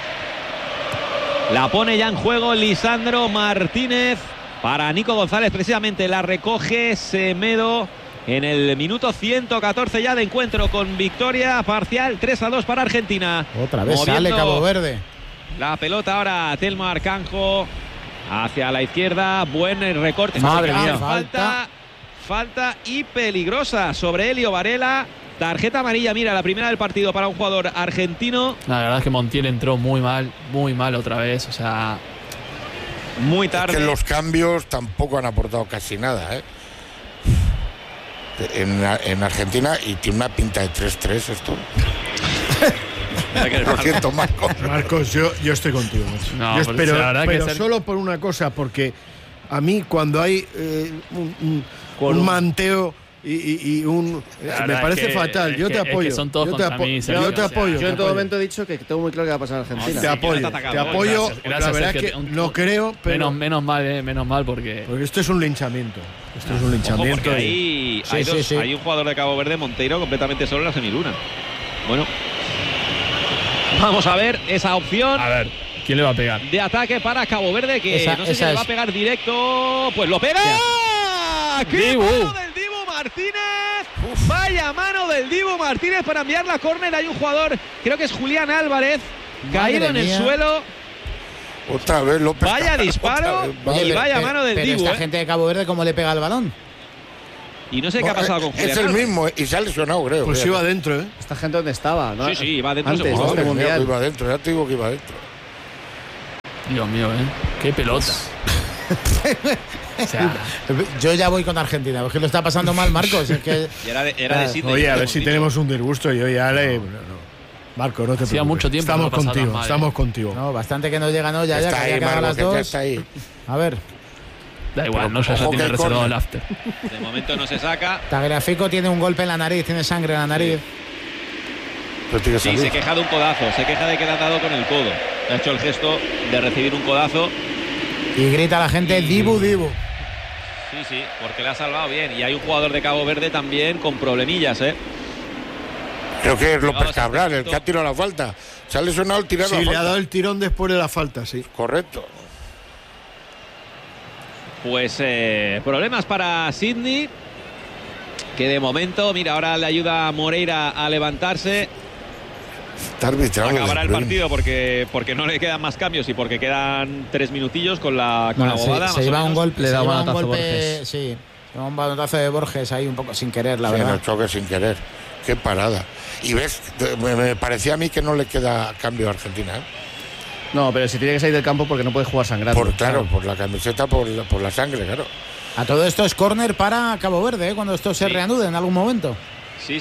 La pone ya en juego Lisandro Martínez para Nico González, precisamente la recoge Semedo en el minuto 114 ya de encuentro, con victoria parcial 3-2 para Argentina. Otra vez sale Cabo Verde. La pelota ahora Telmo Arcanjo hacia la izquierda, buen recorte. Madre mía. Falta y peligrosa sobre Elio Varela. Tarjeta amarilla, mira, la primera del partido para un jugador argentino. La verdad es que Montiel entró muy mal otra vez, o sea, muy tarde. Es que los cambios tampoco han aportado casi nada, en Argentina, y tiene una pinta de 3-3 esto. Lo siento, Marcos, yo estoy contigo. No, pero solo por una cosa, porque a mí cuando hay un manteo y un... me parece fatal. Yo te apoyo. Son todos contra mí, yo te apoyo. Yo en todo momento he dicho que tengo muy claro que va a pasar en Argentina. Te apoyo. Gracias, la verdad es que no creo, pero... Menos mal porque esto es un linchamiento. Ojo, hay un jugador de Cabo Verde, Monteiro, completamente solo en la semiluna. Bueno, vamos a ver esa opción. A ver, ¿quién le va a pegar? De ataque para Cabo Verde, que no sé si le va a pegar directo. Pues lo pega. ¡Qué mano del Dibu Martínez! Vaya mano del Dibu Martínez para enviar la córner. Hay un jugador, creo que es Julián Álvarez, caído en el suelo. Otra vez López. Vaya disparo y vaya mano del Dibu. Esta gente de Cabo Verde, ¿cómo le pega el balón? Y no sé qué ha pasado con Julián. Es el mismo, y se ha lesionado, creo. Pues iba adentro, ¿eh? Esta gente dónde estaba, ¿no? Sí, iba adentro. Antes, seguro. este mundial. Iba adentro, ya te digo que iba adentro. Dios mío, qué pelota. O sea, Yo ya voy con Argentina, porque lo está pasando mal Marcos. Es que Era de Sidney. Oye, a ver si tenemos un disgusto. Yo ya le. No. Marco, no te hacía preocupes. mucho tiempo Estamos que no pasaba contigo, tan mal, estamos contigo. no, bastante que no llega, no, ya, Está que ahí, había quedado Marco, las que ya dos. está ahí. A ver, Da igual, Pero no sé, ya ojo tiene que el reservado córner. el after. De momento no se saca. Tagliafico tiene un golpe en la nariz, tiene sangre en la nariz. Pero tiene que Sí, salir. se queja de un codazo. Se queja de que le han dado con el codo. Ha hecho el gesto de recibir un codazo. Y grita la gente, Dibu, Dibu. Sí, porque le ha salvado bien. Y hay un jugador de Cabo Verde también con problemillas, ¿eh? Creo que es López Vamos a Cabral el esto. que ha tirado la falta. Se ha lesionado el tirar Sí, la le falta. ha dado el tirón después de la falta, sí. Correcto. Pues problemas para Sidney, que de momento, mira, ahora le ayuda a Moreira a levantarse. Está arbitrado. Acabará de el Bruyne. partido porque no le quedan más cambios y porque quedan 3 minutillos con la bobada. Se lleva un golpe, Le se da un lleva manotazo golpe, sí, un balotazo de Borges ahí un poco sin querer, la Sí, en verdad. el choque sin querer. Qué parada. Y ves, me parecía a mí que no le queda cambio a Argentina, ¿eh? No, pero si tiene que salir del campo porque no puede jugar sangrando. Claro, por la camiseta, por la sangre, claro. A todo esto es córner para Cabo Verde, cuando esto se Sí. reanude en algún momento. Sí.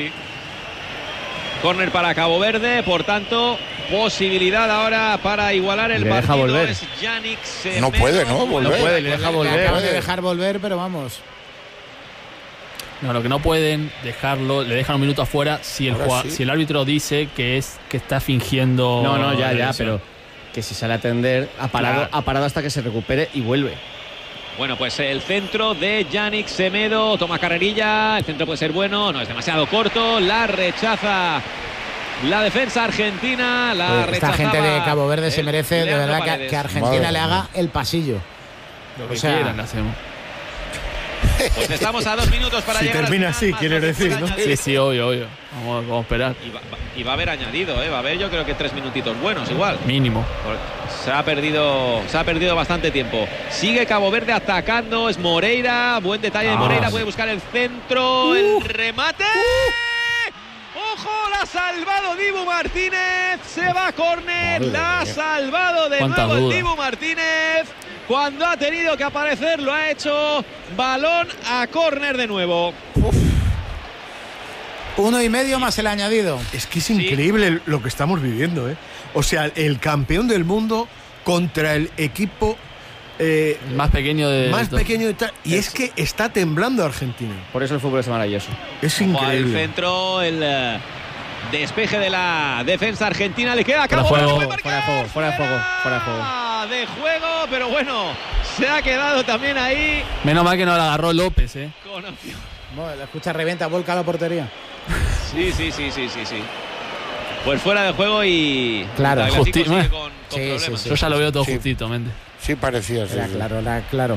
Córner para Cabo Verde, por tanto, posibilidad ahora para igualar el Le deja partido. volver. Es Yannick Semedo. No puede, ¿no? Volver. No puede, le deja Le volver. acaban de dejar volver, pero vamos. No, lo que no pueden dejarlo, le dejan un minuto afuera si el, Ahora sí. si el árbitro dice que está fingiendo. No, ya, la lesión. pero que si sale a atender, Claro. ha parado hasta que se recupere y vuelve. Bueno, pues el centro de Yannick Semedo, toma carrerilla, el centro puede ser bueno, no es demasiado corto, la rechaza la defensa argentina, la Esta rechazaba gente de Cabo Verde se el merece de Leandro verdad Paredes. que Argentina Madre le haga mía. el pasillo. Lo que O sea, quieran, hacemos. Pues estamos a 2 minutos para Si llegar al termina final, así, más quieres lo que decir, pueda ¿no? añadir. Sí, obvio. Vamos a esperar. Y va a haber añadido, va a haber yo creo que 3 minutitos buenos igual. Mínimo. Se ha perdido bastante tiempo. Sigue Cabo Verde atacando, es Moreira, buen detalle de Moreira, puede buscar el centro, el remate. ¡Ojo! La ha salvado Dibu Martínez. Se va a córner. Madre La ha mía. salvado de Cuántas nuevo el dudas. Dibu Martínez. Cuando ha tenido que aparecer lo ha hecho. Balón a córner de nuevo. 1,5 más el añadido. Es que es increíble lo que estamos viviendo, ¿eh? O sea, el campeón del mundo contra el equipo Más pequeño de. más pequeño de tal. Y es que está temblando Argentina. Por eso el fútbol es maravilloso. Es Al increíble. centro, el despeje de la defensa argentina. Le queda a Cabo Fuera de Verde, juego, puede marcar. fuera de juego. De juego, pero bueno, se ha quedado también ahí Menos mal que no la agarró López, con opción. Bueno, la escucha revienta, vuelca a la portería. Sí. Pues fuera de juego y Claro. Tagliafico Justi- sigue con Sí, problemas. sí. Yo ya lo veo todo Sí. justito, mente. Sí, parecía. Sí, Era sí. claro, era claro.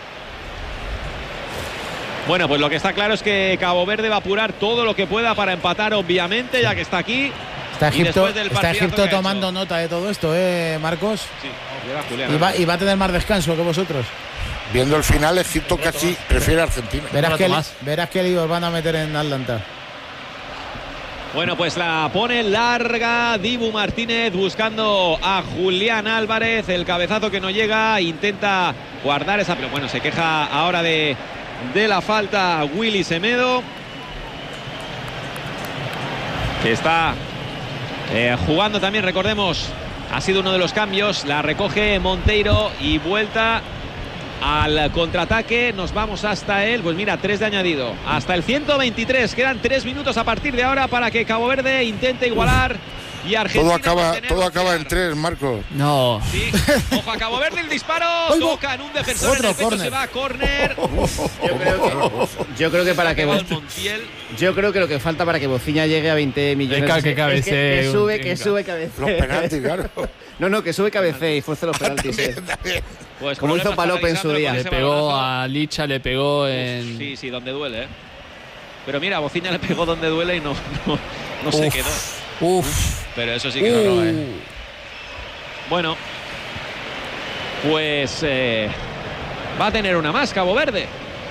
Bueno, pues lo que está claro es que Cabo Verde va a apurar todo lo que pueda para empatar, obviamente, ya que está aquí. Está Y Egipto, después del partidazo que ha tomando hecho. nota de todo esto, Marcos. Sí, llega Julián. Y va a tener más descanso que vosotros. Viendo el final, Egipto casi prefiere a Argentina. Verás que líos van a meter en Atlanta. Bueno, pues la pone larga Dibu Martínez buscando a Julián Álvarez. El cabezazo que no llega, intenta guardar esa, pero bueno, se queja ahora de la falta Willy Semedo, que está jugando también, recordemos, ha sido uno de los cambios. La recoge Monteiro y vuelta al contraataque. Nos vamos hasta él, pues mira, 3 de añadido, hasta el 123. Quedan 3 minutos a partir de ahora para que Cabo Verde intente igualar y Argentina Todo acaba en 3, Marcos. No. Sí. Ojo a Cabo Verde, el disparo toca en un defensor, Otro en el pecho, córner. se va a córner. Yo creo que para que Montiel. Yo creo que lo que falta para que Bociña llegue a 20 millones Deja que es cabecee que sube, un- que sube, cabecee. Los penaltis, claro. No, que sube, cabecee y fuerce los penaltis. Pues Como hizo problemas para Palop en su Lisandro día. con Le ese pegó balonazo. a Licha, le pegó en. Sí, donde duele, Pero mira, a Bociña le pegó donde duele y no se quedó. Uf. Pero eso sí que no, Uh. Bueno, pues va a tener una más Cabo Verde.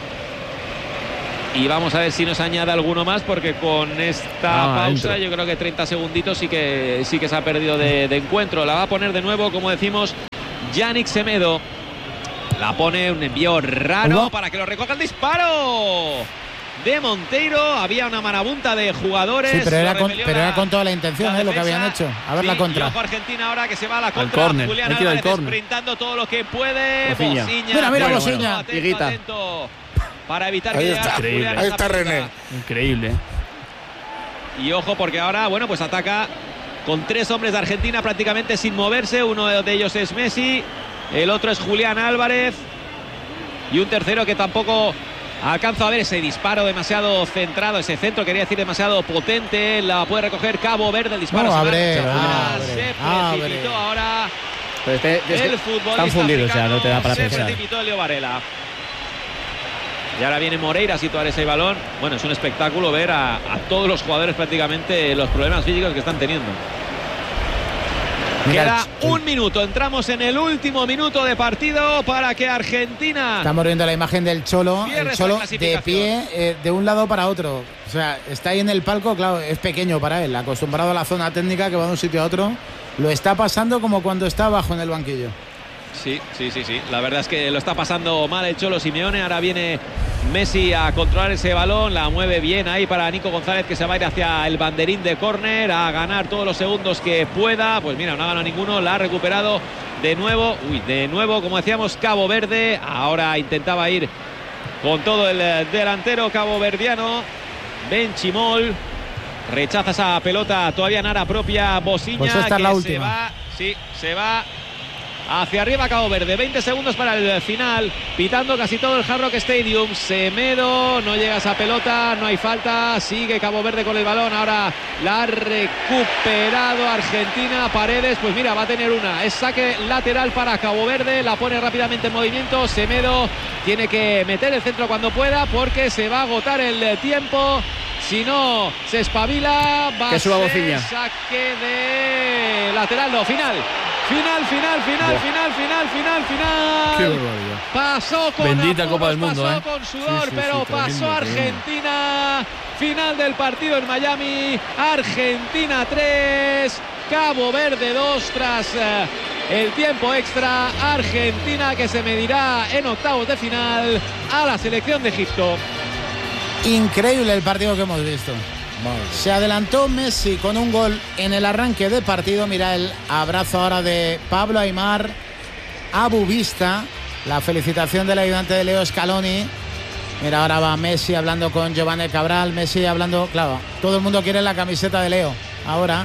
Y vamos a ver si nos añade alguno más, porque con esta pausa yo creo que 30 segunditos sí que se ha perdido de encuentro. La va a poner de nuevo, como decimos, Yannick Semedo. La pone, un envío raro para que lo recoja el disparo de Monteiro. Había una marabunta de jugadores. Sí, pero era con toda la intención, lo que habían hecho. A ver, sí, la contra. Y ojo Argentina ahora, que se va a la contra. Julián Álvarez sprintando todo lo que puede. Bociña. Mira, Bociña. Atento, para evitar que llegue. Ahí está René. Increíble. Y ojo, porque ahora, bueno, pues ataca con 3 hombres de Argentina prácticamente sin moverse. Uno de ellos es Messi, el otro es Julián Álvarez y un tercero que tampoco alcanzo a ver ese disparo demasiado centrado, ese centro, quería decir, demasiado potente. La puede recoger Cabo Verde, el disparo se precipitó ahora. Pero el futbolista están fundidos, ya no te da para se pensar. Precipitó Leo Varela. Y ahora viene Moreira a situar ese balón. Bueno, es un espectáculo ver a todos los jugadores prácticamente los problemas físicos que están teniendo. Queda un minuto, entramos en el último minuto de partido para que Argentina... Estamos viendo la imagen del Cholo, el Cholo de pie de un lado para otro. O sea, está ahí en el palco, claro, es pequeño para él, acostumbrado a la zona técnica que va de un sitio a otro. Lo está pasando como cuando está abajo en el banquillo. Sí. La verdad es que lo está pasando mal el Cholo Simeone. Ahora viene Messi a controlar ese balón. La mueve bien ahí para Nico González, que se va a ir hacia el banderín de córner a ganar todos los segundos que pueda. Pues mira, no ha ganado ninguno. La ha recuperado de nuevo. De nuevo, como decíamos, Cabo Verde. Ahora intentaba ir con todo el delantero caboverdiano. Benchimol. Rechaza esa pelota todavía en área propia. Bociña, pues esta es la última. Se va hacia arriba Cabo Verde. 20 segundos para el final. Pitando casi todo el Hard Rock Stadium. Semedo, no llega esa pelota, no hay falta. Sigue Cabo Verde con el balón. Ahora la ha recuperado Argentina. Paredes, pues mira, va a tener una. Es saque lateral para Cabo Verde. La pone rápidamente en movimiento. Semedo tiene que meter el centro cuando pueda, porque se va a agotar el tiempo. Si no se espabila, va a ser saque de lateral. No, final. Qué barbaridad. Pasó con bendita apuros, Copa del Mundo, pasó con sudor, pero pasó Argentina. Final del partido en Miami. Argentina 3, Cabo Verde 2 tras el tiempo extra. Argentina que se medirá en octavos de final a la selección de Egipto. Increíble el partido que hemos visto. Se adelantó Messi con un gol en el arranque de partido. Mira el abrazo ahora de Pablo Aimar a Bubista. La felicitación del ayudante de Leo Scaloni. Mira, ahora va Messi hablando con Giovanni Cabral. Messi hablando, claro, todo el mundo quiere la camiseta de Leo. Ahora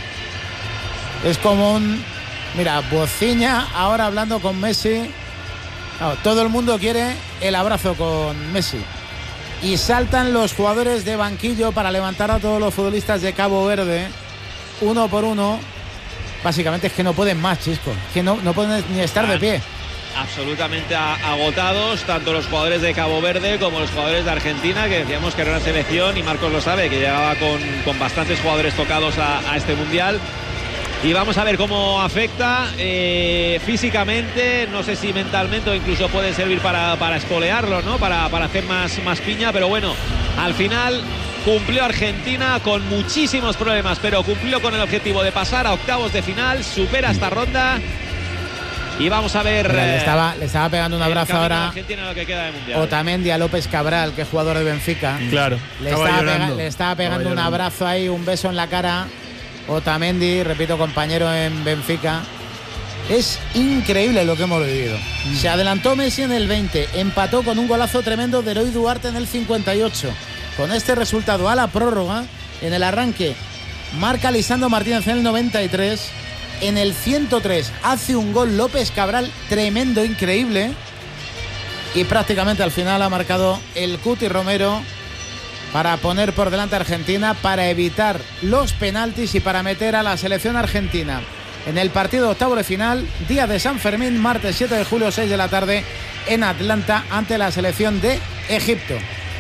es como un... Mira, Bociña ahora hablando con Messi. Claro, todo el mundo quiere el abrazo con Messi. Y saltan los jugadores de banquillo para levantar a todos los futbolistas de Cabo Verde, uno por uno. Básicamente es que no pueden más, Chisco. Que no pueden ni estar de pie. Absolutamente agotados, tanto los jugadores de Cabo Verde como los jugadores de Argentina, que decíamos que era una selección, y Marcos lo sabe, que llegaba con bastantes jugadores tocados a este Mundial. Y vamos a ver cómo afecta físicamente, no sé si mentalmente o incluso puede servir para espolearlo, ¿no? Para hacer más piña, pero bueno, al final cumplió Argentina con muchísimos problemas, pero cumplió con el objetivo de pasar a octavos de final, supera esta ronda. Y vamos a ver... Le estaba pegando un abrazo ahora Argentina, lo que queda de Mundial. Otamendi a López Cabral, que es jugador de Benfica. Claro. Le estaba pegando un abrazo ahí, un beso en la cara. Otamendi, repito, compañero en Benfica. Es increíble lo que hemos vivido. Se adelantó Messi en el 20, empató con un golazo tremendo de Eloy Duarte en el 58. Con este resultado a la prórroga, en el arranque marca Lisandro Martínez en el 93. En el 103 hace un gol López Cabral tremendo, increíble. Y prácticamente al final ha marcado el Cuti Romero para poner por delante a Argentina, para evitar los penaltis y para meter a la selección argentina en el partido octavo de final, día de San Fermín, martes 7 de julio, 6 de la tarde, en Atlanta, ante la selección de Egipto.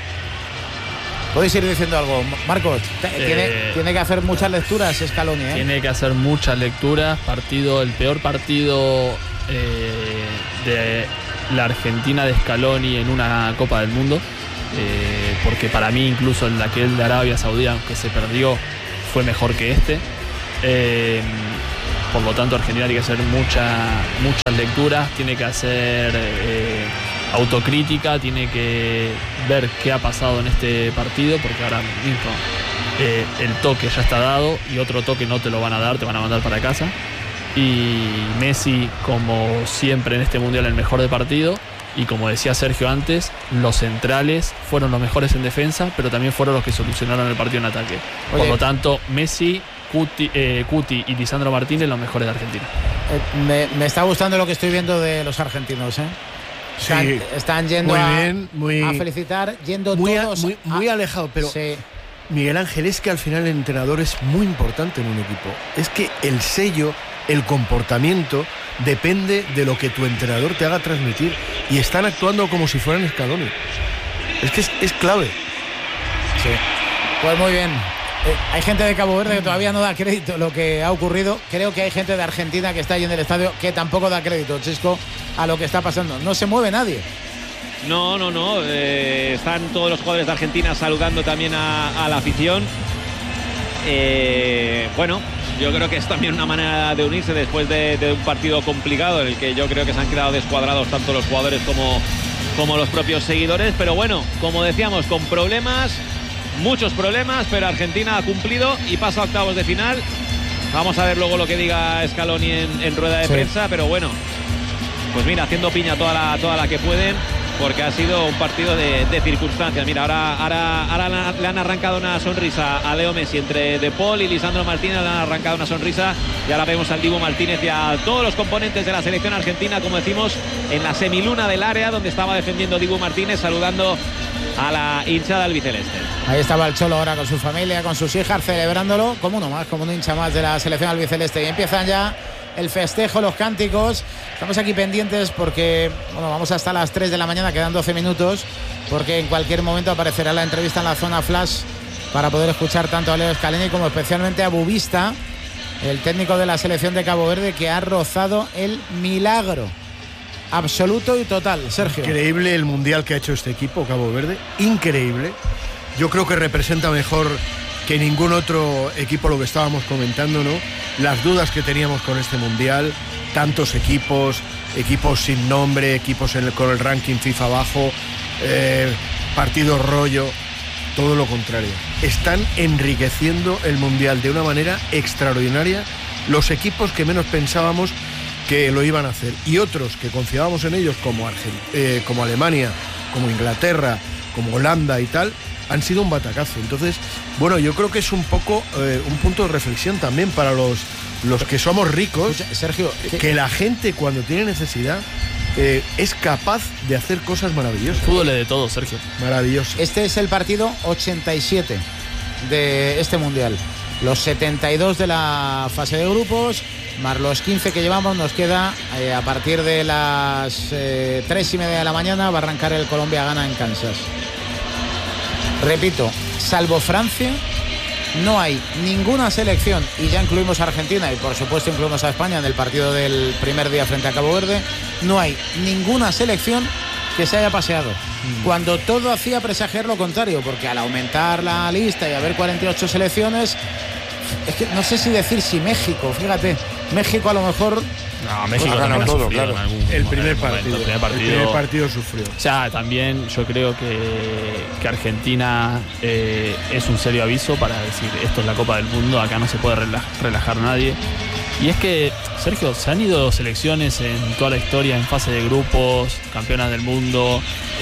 ¿Podéis ir diciendo algo, Marcos? Tiene que hacer muchas lecturas Scaloni, ¿eh? Tiene que hacer muchas lecturas. El peor partido de la Argentina de Scaloni en una Copa del Mundo, porque para mí incluso en aquel de Arabia Saudí, aunque se perdió, fue mejor que este. Por lo tanto, Argentina tiene que hacer muchas lecturas, tiene que hacer autocrítica, tiene que ver qué ha pasado en este partido, porque ahora mismo el toque ya está dado y otro toque no te lo van a dar, te van a mandar para casa. Y Messi, como siempre en este mundial, el mejor de partido. Y como decía Sergio antes, los centrales fueron los mejores en defensa, pero también fueron los que solucionaron el partido en ataque. Por lo tanto, Messi, Cuti y Lisandro Martínez, los mejores de Argentina. Me está gustando lo que estoy viendo de los argentinos, ¿eh? Están yendo a felicitar, yendo todos muy alejado, pero sí. Miguel Ángel, es que al final el entrenador es muy importante en un equipo. Es que el sello, el comportamiento depende de lo que tu entrenador te haga transmitir, y están actuando como si fueran Scaloni. Es que es clave. Sí. Pues muy bien. Hay gente de Cabo Verde que todavía no da crédito a lo que ha ocurrido. Creo que hay gente de Argentina que está ahí en el estadio que tampoco da crédito, Chisco, a lo que está pasando. No se mueve nadie. No. Están todos los jugadores de Argentina saludando también a la afición. Bueno, yo creo que es también una manera de unirse después de un partido complicado en el que yo creo que se han quedado descuadrados tanto los jugadores como los propios seguidores. Pero bueno, como decíamos, con problemas, muchos problemas, pero Argentina ha cumplido y pasa a octavos de final. Vamos a ver luego lo que diga Scaloni en rueda de prensa, pero bueno, pues mira, haciendo piña toda la que pueden, porque ha sido un partido de circunstancias. Mira, ahora le han arrancado una sonrisa a Leo Messi entre De Paul y Lisandro Martínez, le han arrancado una sonrisa, y ahora vemos al Dibu Martínez y a todos los componentes de la selección argentina, como decimos, en la semiluna del área donde estaba defendiendo Dibu Martínez, saludando a la hinchada albiceleste. Ahí estaba el Cholo ahora con su familia, con sus hijas, celebrándolo como uno más, como un hincha más de la selección albiceleste. Y empiezan ya el festejo, los cánticos. Estamos aquí pendientes porque vamos hasta las 3 de la mañana, quedan 12 minutos, porque en cualquier momento aparecerá la entrevista en la zona flash para poder escuchar tanto a Leo Scaloni como especialmente a Bubista, el técnico de la selección de Cabo Verde, que ha rozado el milagro absoluto y total. Sergio. Increíble el mundial que ha hecho este equipo, Cabo Verde. Increíble. Yo creo que representa mejor que ningún otro equipo lo que estábamos comentando, ¿no? Las dudas que teníamos con este mundial, tantos equipos sin nombre, equipos con el ranking FIFA bajo, partidos rollo, todo lo contrario. Están enriqueciendo el mundial de una manera extraordinaria los equipos que menos pensábamos que lo iban a hacer, y otros que confiábamos en ellos como Alemania, como Inglaterra, como Holanda y tal, han sido un batacazo. Entonces, bueno, yo creo que es un poco un punto de reflexión también para los que somos ricos. Escucha, Sergio, que la gente cuando tiene necesidad es capaz de hacer cosas maravillosas. Fútbol de todo, Sergio. Maravilloso. Este es el partido 87 de este mundial. Los 72 de la fase de grupos, más los 15 que llevamos, nos queda a partir de las 3:30 de la mañana va a arrancar el Colombia-Ghana en Kansas. Repito, salvo Francia, no hay ninguna selección, y ya incluimos a Argentina y por supuesto incluimos a España en el partido del primer día frente a Cabo Verde, no hay ninguna selección que se haya paseado, cuando todo hacía presagiar lo contrario, porque al aumentar la lista y haber 48 selecciones, es que no sé si decir si México, fíjate, México a lo mejor... No, México ganó todo, claro. El primer partido sufrió. O sea, también yo creo que Argentina es un serio aviso para decir, esto es la Copa del Mundo, acá no se puede relajar nadie. Y es que, Sergio, se han ido selecciones en toda la historia en fase de grupos, campeonas del mundo.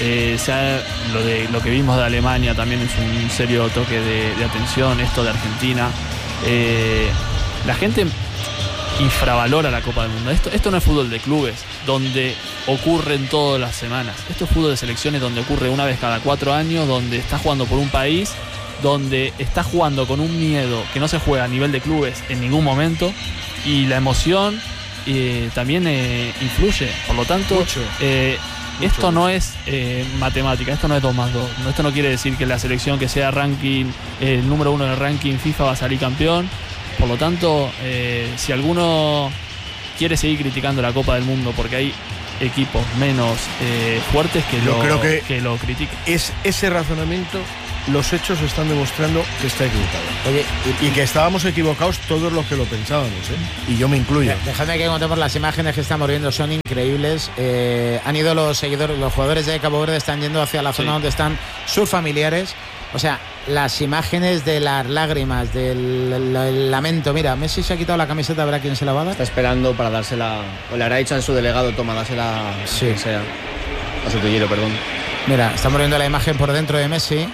Lo que vimos de Alemania también es un serio toque de atención, esto de Argentina. La gente infravalora la Copa del Mundo. Esto no es fútbol de clubes, donde ocurren todas las semanas. Esto es fútbol de selecciones, donde ocurre una vez cada 4 años, donde estás jugando por un país, donde estás jugando con un miedo que no se juega a nivel de clubes en ningún momento, y la emoción también influye. Por lo tanto, esto no es matemática, esto no es 2 más 2. Esto no quiere decir que la selección que sea ranking, el número 1 del ranking FIFA va a salir campeón. Por lo tanto, si alguno quiere seguir criticando la Copa del Mundo porque hay equipos menos fuertes que lo critican. Es ese razonamiento, los hechos están demostrando que está equivocado. Oye, y que estábamos equivocados todos los que lo pensábamos, y yo me incluyo. Dejadme que contemos las imágenes que estamos viendo, son increíbles. Han ido los jugadores de Cabo Verde están yendo hacia la zona donde están sus familiares. O sea, las imágenes de las lágrimas, del lamento. Mira, Messi se ha quitado la camiseta, ¿verá quién se la va a dar? Está esperando para dársela, o le hará dicho a su delegado, toma, dásela a quien sea, a su tullero, perdón. Mira, estamos viendo la imagen por dentro de Messi.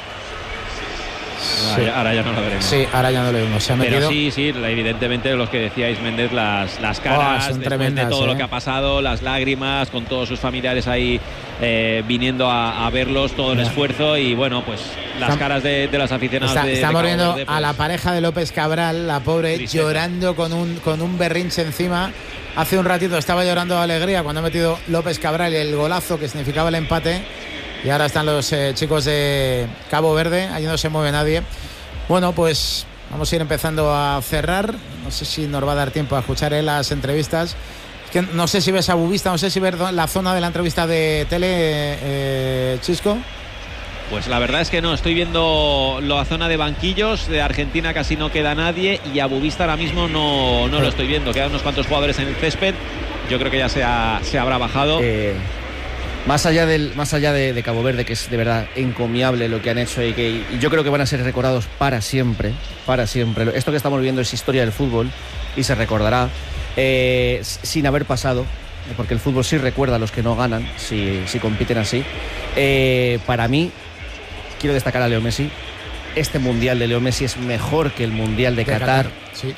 Ahora ya no lo veremos. Sí, ahora ya no lo vemos. Se ha metido. Pero sí, evidentemente los que decíais, Méndez, las caras son después tremendas, de todo lo que ha pasado, las lágrimas, con todos sus familiares ahí viniendo a verlos, todo el esfuerzo y bueno, pues las caras de los aficionados. Estamos viendo Verde, pues, a la pareja de López Cabral, la pobre, tristeza, llorando con un berrinche encima. Hace un ratito estaba llorando de alegría cuando ha metido López Cabral el golazo que significaba el empate. Y ahora están los chicos de Cabo Verde, allí no se mueve nadie. Bueno, pues vamos a ir empezando a cerrar. No sé si nos va a dar tiempo a escuchar las entrevistas. Es que no sé si ves a Bubista, no sé si ves la zona de la entrevista de tele, Chisco. Pues la verdad es que no, estoy viendo la zona de banquillos, de Argentina casi no queda nadie y a Bubista ahora mismo no lo estoy viendo. Quedan unos cuantos jugadores en el césped, yo creo que ya se habrá bajado. Más allá de Cabo Verde, que es de verdad encomiable lo que han hecho y yo creo que van a ser recordados para siempre. Esto que estamos viendo es historia del fútbol y se recordará sin haber pasado, porque el fútbol sí recuerda a los que no ganan, si compiten así. Para mí, quiero destacar a Leo Messi. Este Mundial de Leo Messi es mejor que el Mundial de Qatar. Sí.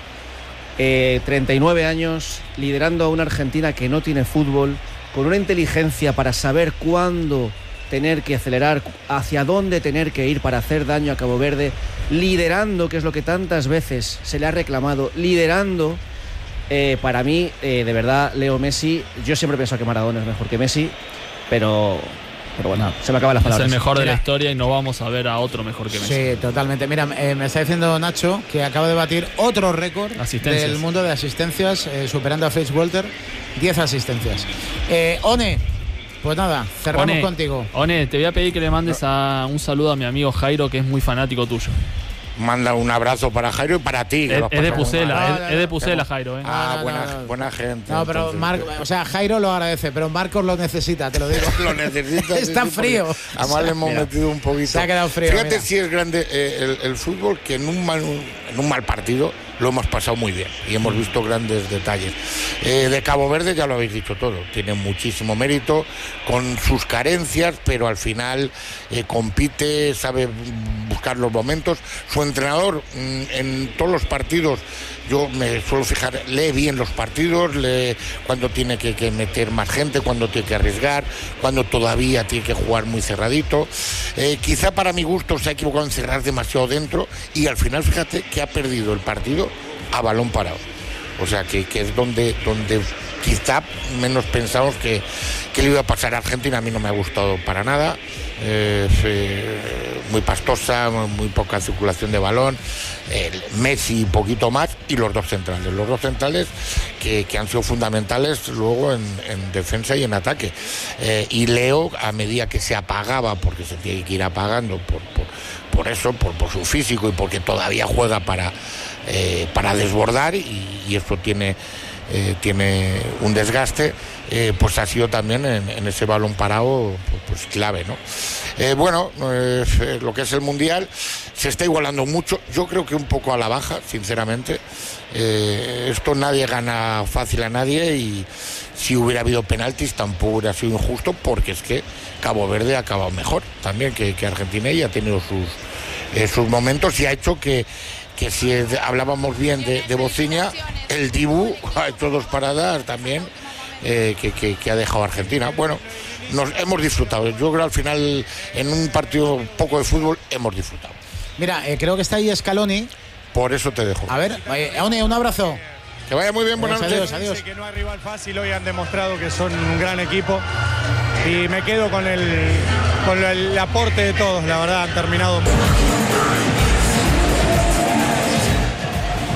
39 años, liderando a una Argentina que no tiene fútbol, con una inteligencia para saber cuándo tener que acelerar, hacia dónde tener que ir para hacer daño a Cabo Verde, liderando, que es lo que tantas veces se le ha reclamado, liderando. Para mí, de verdad, Leo Messi, yo siempre he pensado que Maradona es mejor que Messi, pero bueno, se me acaban las palabras. Es el mejor de la historia y no vamos a ver a otro mejor que Messi. Sí, totalmente. Mira, me está diciendo Nacho que acaba de batir otro récord del mundo de asistencias, superando a Fritz Walter, 10 asistencias. One, pues nada, cerramos contigo. One, te voy a pedir que le mandes un saludo a mi amigo Jairo, que es muy fanático tuyo. Manda un abrazo para Jairo y para ti. Es de Pucela, es de Pucela, Jairo. Buena gente. No, pero Jairo lo agradece, pero Marcos lo necesita, te lo digo. Lo necesita. Está frío. Además le hemos metido un poquito. Se ha quedado frío. Fíjate si es grande el fútbol, que en un mal partido lo hemos pasado muy bien y hemos visto grandes detalles. De Cabo Verde ya lo habéis dicho todo, tiene muchísimo mérito, con sus carencias, pero al final compite, sabe buscar los momentos. Su entrenador en todos los partidos, yo me suelo fijar, lee bien los partidos, lee cuando tiene que meter más gente, cuando tiene que arriesgar, cuando todavía tiene que jugar muy cerradito. Quizá para mi gusto se ha equivocado en cerrar demasiado dentro y al final fíjate que ha perdido el partido a balón parado. O sea que es donde quizá menos pensamos que le iba a pasar a Argentina. A mí no me ha gustado para nada. Muy pastosa, muy poca circulación de balón. Messi poquito más y los dos centrales que han sido fundamentales luego en defensa y en ataque. Y Leo, a medida que se apagaba, porque se tiene que ir apagando por eso, por su físico y porque todavía juega para desbordar y esto tiene un desgaste, pues ha sido también en ese balón parado pues clave, ¿no? Lo que es el Mundial se está igualando mucho, yo creo que un poco a la baja, sinceramente. Esto nadie gana fácil a nadie y si hubiera habido penaltis tampoco hubiera sido injusto, porque es que Cabo Verde ha acabado mejor también que Argentina y ha tenido sus momentos y ha hecho que si hablábamos bien de Bociña, el Dibu ha hecho 2 paradas también que ha dejado Argentina. Bueno, nos hemos disfrutado. Yo creo al final en un partido poco de fútbol hemos disfrutado. Mira, creo que está ahí Scaloni. Por eso te dejo. A ver, One, un abrazo. Que vaya muy bien, buenas noches. Adiós. Sé que no hay rival fácil, hoy han demostrado que son un gran equipo y me quedo con el aporte de todos, la verdad han terminado muy bien.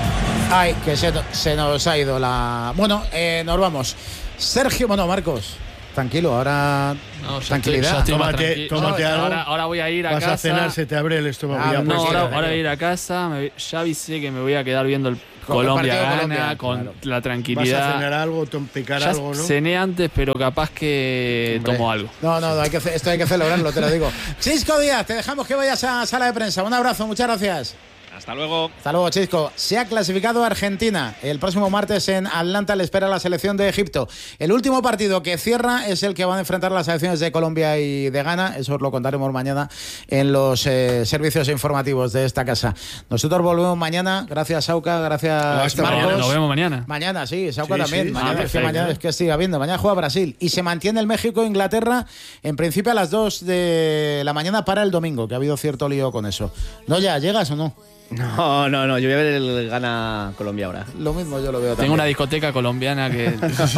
Ay, que se nos ha ido la... Bueno, nos vamos. Sergio, bueno, Marcos, tranquilo, ahora... No, tranquilidad. Tómate algo. Ahora voy a ir a casa. Vas a cenar, se te abre el estómago. Ahora voy a ir a casa. Ya avisé que me voy a quedar viendo el Colombia gana con la tranquilidad. Vas a cenar algo, picar ya algo, ¿no? Cené antes, pero capaz que tomo algo. No, esto hay que celebrarlo, te lo digo. Chisco Díaz, te dejamos que vayas a sala de prensa. Un abrazo, muchas gracias. Hasta luego. Hasta luego, Chisco. Se ha clasificado Argentina. El próximo martes en Atlanta le espera la selección de Egipto. El último partido que cierra es el que van a enfrentar las selecciones de Colombia y de Ghana. Eso os lo contaremos mañana en los servicios informativos de esta casa. Nosotros volvemos mañana. Gracias, Sauca. Gracias, Marcos. Nos vemos mañana. Mañana, sí. Sauca también. Sí, mañana es que estoy viendo. Mañana juega Brasil. Y se mantiene el México-Inglaterra en principio a las 2 de la mañana para el domingo, que ha habido cierto lío con eso. ¿No ya llegas o no? No, yo voy a ver el Ghana Colombia ahora. Lo mismo yo lo veo también. Tengo una discoteca colombiana que...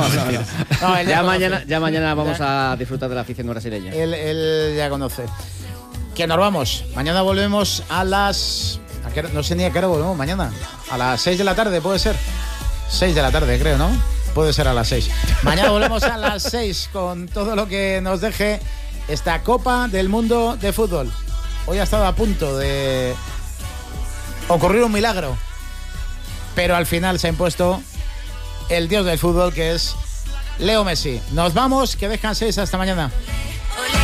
Ya mañana vamos a disfrutar de la afición brasileña. Él ya conoce. Que nos vamos. Mañana volvemos a las... No sé ni a qué hora volvemos mañana. A las 6 de la tarde, puede ser. 6 de la tarde, creo, ¿no? Puede ser a las 6. Mañana volvemos a las 6 con todo lo que nos deje esta Copa del Mundo de Fútbol. Hoy ha estado a punto de ocurrir un milagro, pero al final se ha impuesto el dios del fútbol, que es Leo Messi. Nos vamos, que descanséis hasta mañana.